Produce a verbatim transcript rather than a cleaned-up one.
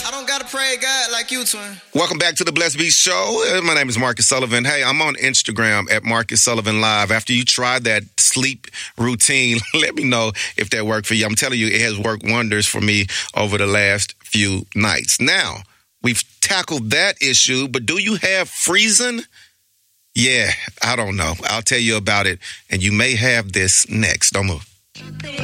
I don't gotta pray God like you, twin. Welcome back to the Blessed Beast Show. My name is Marcus Sullivan. Hey, I'm on Instagram at Marcus Sullivan Live. After you try that sleep routine, let me know if that worked for you. I'm telling you, it has worked wonders for me over the last few nights. Now, we've tackled that issue, but do you have freezing? Yeah, I don't know. I'll tell you about it, and you may have this next. Don't move.